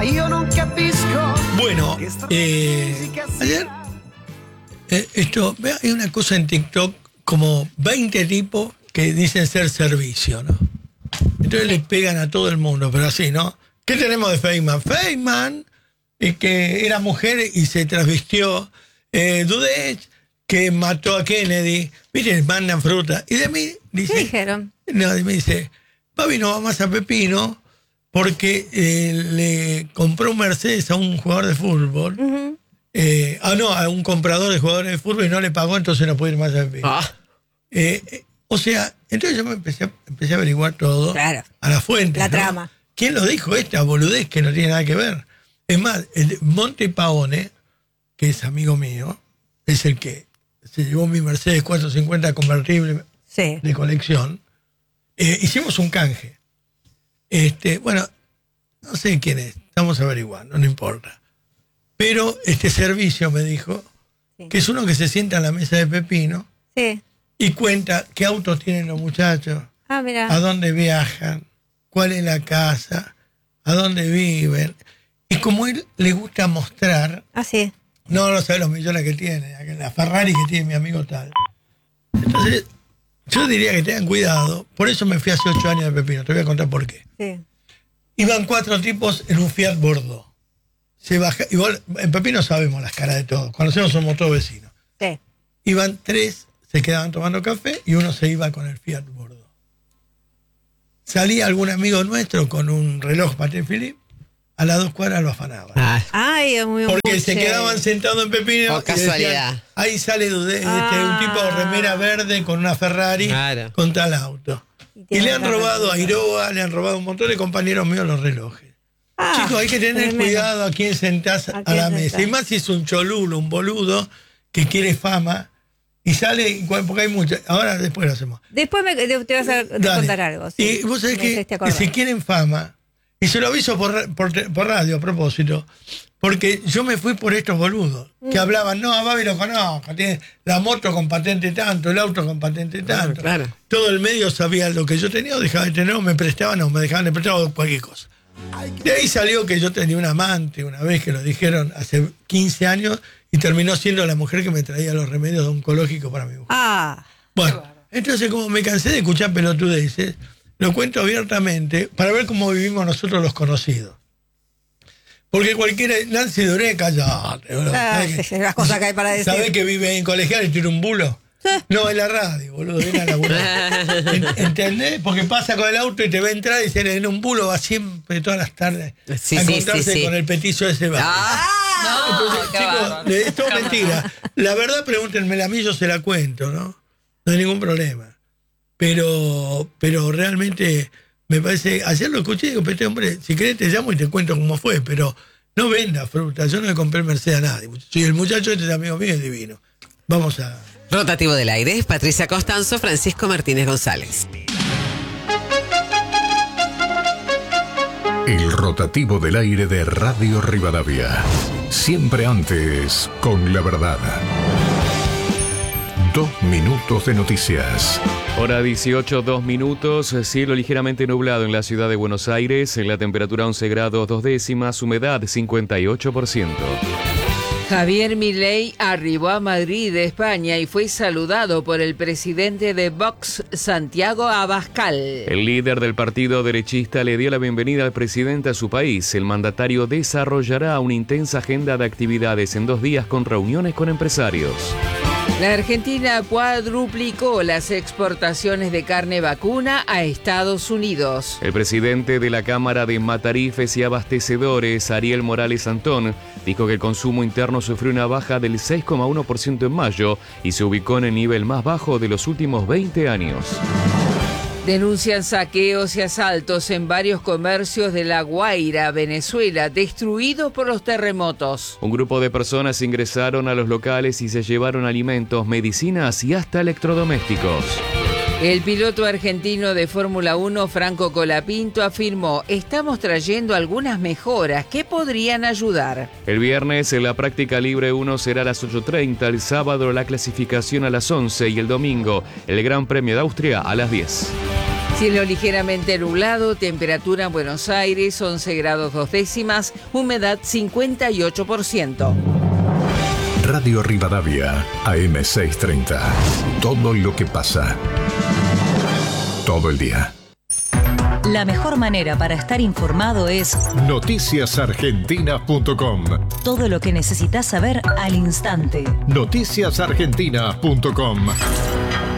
Bueno, ayer hay una cosa en TikTok, como 20 tipos que dicen ser servicio, ¿no? Entonces les pegan a todo el mundo, pero así, ¿no? ¿Qué tenemos de Feynman? Feynman, que era mujer y se transvistió. Dudek, que mató a Kennedy. Miren, mandan fruta. Y de mí dice... ¿Qué dijeron? No, de mí dice, papi, no va más a Pepino porque le compró un Mercedes a un jugador de fútbol. Uh-huh. A un comprador de jugadores de fútbol y no le pagó, entonces no puede ir más a Pepino. O sea, entonces yo me empecé a averiguar todo. Claro. A la fuente. La ¿no? trama. ¿Quién lo dijo? Esta boludez que no tiene nada que ver. Es más, el Monte Paone, que es amigo mío, es el que se llevó mi Mercedes 450 convertible de colección. Hicimos un canje. Bueno, no sé quién es, estamos averiguando, no importa. Pero este servicio me dijo que es uno que se sienta en la mesa de Pepino y cuenta qué autos tienen los muchachos, a dónde viajan, cuál es la casa, a dónde viven. Y como él le gusta mostrar, no sabe los millones que tiene, la Ferrari que tiene mi amigo tal. Entonces, yo diría que tengan cuidado. Por eso me fui hace 8 años de Pepino, te voy a contar por qué. Iban 4 tipos en un Fiat Bordeaux. Se baja, igual, en Pepino sabemos las caras de todos, conocemos, somos todos vecinos. Iban 3, se quedaban tomando café y uno se iba con el Fiat Bordeaux. Salía algún amigo nuestro con un reloj Patek Philippe, a las 2 cuadras lo afanaban. Porque se quedaban sentados en Pepino. Por casualidad. Decían, ahí sale un tipo de remera verde con una Ferrari, con tal auto. Y le han robado a Iroa, le han robado a un montón de compañeros míos los relojes. Chicos, hay que tener cuidado a quién sentás a la mesa. Y más si es un cholulo, un boludo que quiere fama y sale, porque hay muchas. Ahora después lo hacemos. Después te vas a contar algo. Y vos sabés que si quieren fama, y se lo aviso por radio a propósito, porque yo me fui por estos boludos que hablaban, no, a Babi lo conozco, tiene la moto con patente tanto, el auto con patente tanto. Todo el medio sabía lo que yo tenía o dejaba de tener, o me prestaban o me dejaban de prestar o cualquier cosa. De ahí salió que yo tenía un amante una vez, que lo dijeron hace 15 años, y terminó siendo la mujer que me traía los remedios oncológicos para mi mujer. Bueno, entonces como me cansé de escuchar pelotudeces, lo cuento abiertamente para ver cómo vivimos nosotros los conocidos. Porque cualquiera, Nancy Duré, callate. Las cosas que hay para decir. ¿Sabés que vive en Colegial y tiene un bulo? No, es la radio, boludo, viene a laburar. ¿Entendés? Porque pasa con el auto y te va a entrar y se en un bulo, va siempre todas las tardes a encontrarse con el petizo ese bajo. Entonces, chicos, esto es mentira. La verdad, pregúntenme a mí, yo se la cuento, ¿no? No hay ningún problema. Pero realmente me parece, ayer lo escuché y digo, pero hombre, si querés te llamo y te cuento cómo fue, pero no venda fruta, yo no le compré Mercedes a nadie. Si el muchacho este es amigo mío, es divino. Vamos a... Rotativo del aire, Patricia Costanzo, Francisco Martínez González. El rotativo del aire de Radio Rivadavia. Siempre antes, con la verdad. 2 minutos de noticias. Hora 18, 2 minutos. Cielo ligeramente nublado en la ciudad de Buenos Aires. La temperatura 11 grados 2 décimas. Humedad 58%. Javier Milei arribó a Madrid, España, y fue saludado por el presidente de Vox, Santiago Abascal. El líder del partido derechista le dio la bienvenida al presidente a su país. El mandatario desarrollará una intensa agenda de actividades en 2 días con reuniones con empresarios. La Argentina cuadruplicó las exportaciones de carne vacuna a Estados Unidos. El presidente de la Cámara de Matarifes y Abastecedores, Ariel Morales Antón, dijo que el consumo interno sufrió una baja del 6,1% en mayo y se ubicó en el nivel más bajo de los últimos 20 años. Denuncian saqueos y asaltos en varios comercios de La Guaira, Venezuela, destruidos por los terremotos. Un grupo de personas ingresaron a los locales y se llevaron alimentos, medicinas y hasta electrodomésticos. El piloto argentino de Fórmula 1, Franco Colapinto, afirmó: estamos trayendo algunas mejoras que podrían ayudar. El viernes la práctica libre 1 será a las 8:30, el sábado la clasificación a las 11 y el domingo el Gran Premio de Austria a las 10. Cielo ligeramente nublado, temperatura en Buenos Aires 11 grados 2 décimas, humedad 58%. Radio Rivadavia, AM630. Todo lo que pasa. Todo el día. La mejor manera para estar informado es noticiasargentina.com. Todo lo que necesitas saber al instante. Noticiasargentina.com.